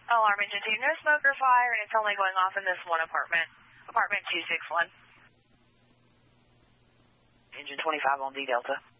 Alarm engine 2, no smoke or fire, and it's only going off in this one apartment. Apartment 261. Engine 25 on D Delta.